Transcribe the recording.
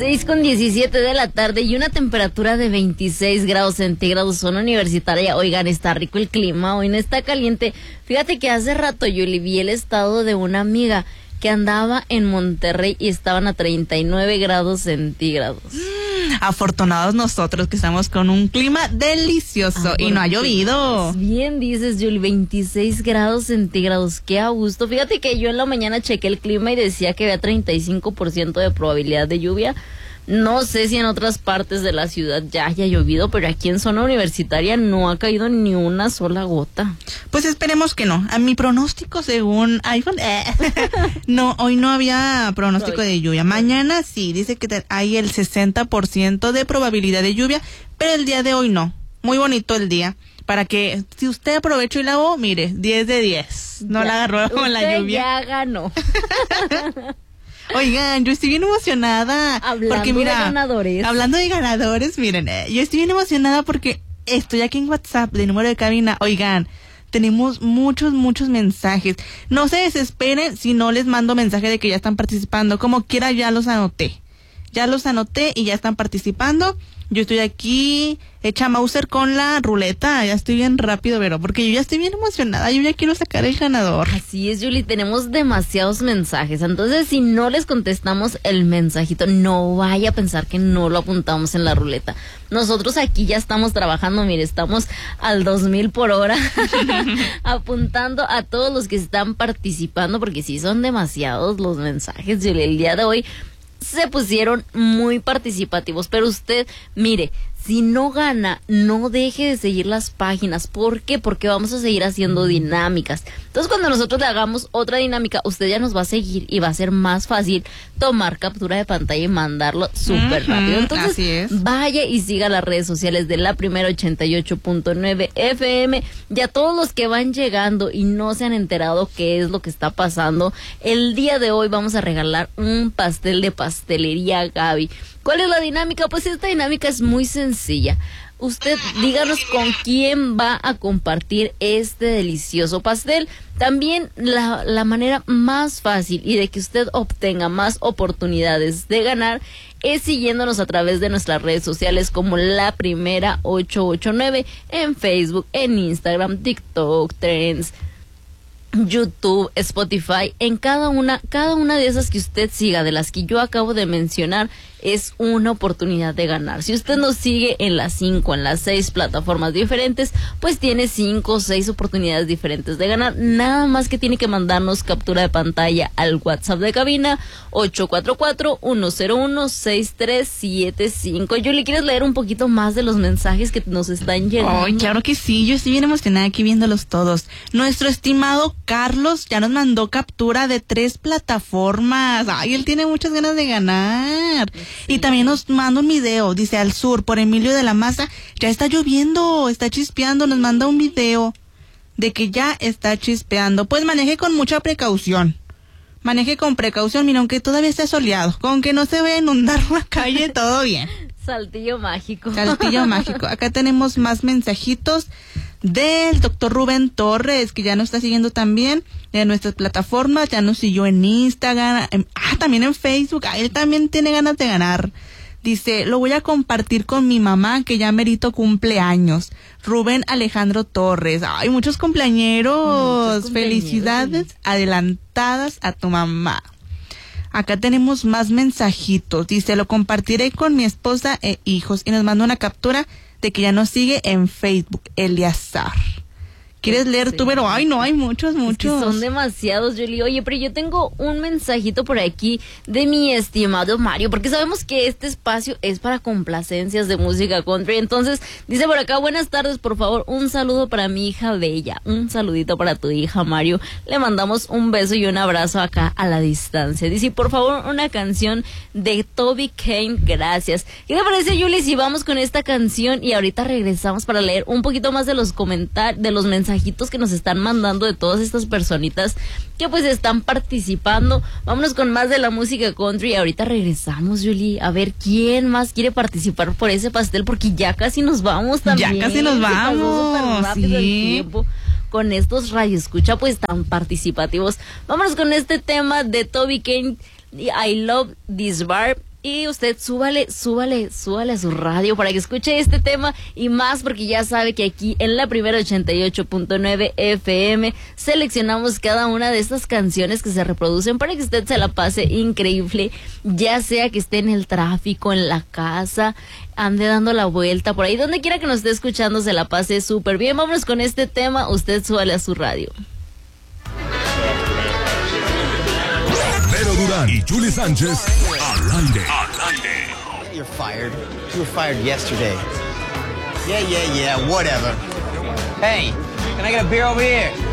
6:17 de la tarde y una temperatura de 26 grados centígrados, zona universitaria. Oigan, está rico el clima, hoy no está caliente. Fíjate que hace rato yo le vi el estado de una amiga que andaba en Monterrey y estaban a 39 grados centígrados. Afortunados nosotros que estamos con un clima delicioso y no ha llovido. Bien dices, Julie, 26 grados centígrados, qué a gusto. Fíjate que yo en la mañana chequé el clima y decía que había 35% de probabilidad de lluvia. No sé si en otras partes de la ciudad ya haya llovido, pero aquí en zona universitaria no ha caído ni una sola gota. Pues esperemos que no. A mi pronóstico según iPhone, no, hoy no había pronóstico de lluvia. Mañana sí, dice que hay el 60% de probabilidad de lluvia, pero el día de hoy no. Muy bonito el día. Para que, si usted aprovechó y lavó, mire, 10 de 10. No la agarró con la lluvia. Ya ganó. Oigan, yo estoy bien emocionada. Hablando de ganadores. Hablando de ganadores, miren, yo estoy bien emocionada porque estoy aquí en WhatsApp de número de cabina. Oigan, tenemos muchos mensajes. No se desesperen si no les mando mensaje de que ya están participando. Como quiera, ya los anoté. Y ya están participando. Yo estoy aquí hecha Mauser con la ruleta. Ya estoy bien rápido, pero porque yo ya estoy bien emocionada. Yo ya quiero sacar el ganador. Así es, Julie. Tenemos demasiados mensajes. Entonces, si no les contestamos el mensajito, no vaya a pensar que no lo apuntamos en la ruleta. Nosotros aquí ya estamos trabajando. Mire, estamos al 2000 por hora apuntando a todos los que están participando, porque sí son demasiados los mensajes, Julie. El día de hoy se pusieron muy participativos, pero usted, mire, si no gana, no deje de seguir las páginas. ¿Por qué? Porque vamos a seguir haciendo dinámicas. Entonces, cuando nosotros le hagamos otra dinámica, usted ya nos va a seguir y va a ser más fácil tomar captura de pantalla y mandarlo súper rápido. Entonces, así es. Vaya y siga las redes sociales de La Primera 88.9 FM. Y a todos los que van llegando y no se han enterado qué es lo que está pasando, el día de hoy vamos a regalar un pastel de Pastelería Gaby. ¿Cuál es la dinámica? Pues esta dinámica es muy sencilla. Usted díganos con quién va a compartir este delicioso pastel. También la manera más fácil y de que usted obtenga más oportunidades de ganar es siguiéndonos a través de nuestras redes sociales como La Primera 889 en Facebook, en Instagram, TikTok, Trends, YouTube, Spotify. En cada una de esas que usted siga, de las que yo acabo de mencionar, es una oportunidad de ganar. Si usted nos sigue en las 5, en las 6 plataformas diferentes, pues tiene 5 o 6 oportunidades diferentes de ganar. Nada más que tiene que mandarnos captura de pantalla al WhatsApp de cabina 844-101-6375. Julie, ¿quieres leer un poquito más de los mensajes que nos están llegando? Ay, claro que sí, yo estoy bien emocionada aquí viéndolos todos. Nuestro estimado Carlos ya nos mandó captura de 3 plataformas. Ay, él tiene muchas ganas de ganar. Sí. Y también nos manda un video, dice: al sur, por Emilio de la Maza, ya está lloviendo, está chispeando. Nos manda un video de que ya está chispeando. Pues maneje con mucha precaución. Maneje con precaución, mira, aunque todavía esté soleado, con que no se vea inundar la calle, todo bien. Saltillo mágico. Saltillo mágico. Acá tenemos más mensajitos del doctor Rubén Torres, que ya nos está siguiendo también en nuestras plataformas, ya nos siguió en Instagram, también en Facebook. Él también tiene ganas de ganar. Dice: lo voy a compartir con mi mamá, que ya merito cumpleaños. Rubén Alejandro Torres. Ay, muchos cumpleañeros. Felicidades adelantadas a tu mamá. Acá tenemos más mensajitos. Dice: lo compartiré con mi esposa e hijos. Y nos manda una captura de que ya nos sigue en Facebook, Eliazar. ¿Quieres leer tú? Pero ay, no, hay muchos. Es que son demasiados, Julie. Oye, pero yo tengo un mensajito por aquí de mi estimado Mario, porque sabemos que este espacio es para complacencias de música country. Entonces, dice por acá: buenas tardes, por favor, un saludo para mi hija Bella. Un saludito para tu hija, Mario. Le mandamos un beso y un abrazo acá a la distancia. Dice: por favor, una canción de Toby Kane, gracias. ¿Qué te parece, Julie, si vamos con esta canción y ahorita regresamos para leer un poquito más de los comentarios, de los mensajitos que nos están mandando de todas estas personitas que pues están participando? Vámonos con más de la música country y ahorita regresamos, Julie, a ver quién más quiere participar por ese pastel, porque ya casi nos vamos también. Ya casi nos vamos. Súper rápido el tiempo con estos radioescucha pues tan participativos. Vámonos con este tema de Toby Kane, I Love This Bar. Y usted súbale a su radio para que escuche este tema y más, porque ya sabe que aquí en la primera 88.9 FM seleccionamos cada una de estas canciones que se reproducen para que usted se la pase increíble, ya sea que esté en el tráfico, en la casa, ande dando la vuelta, por ahí donde quiera que nos esté escuchando se la pase súper bien. Vámonos con este tema, usted súbale a su radio. Vero Durán y Juli Sánchez al aire. You're fired. You were fired yesterday. Yeah, whatever. Hey, can I get a beer over here?